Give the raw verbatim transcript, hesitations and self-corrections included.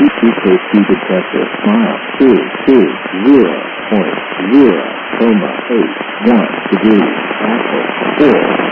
Speed detector. Smile. Two, two, zero point zero, comma, eight, one degrees. Apple. Four.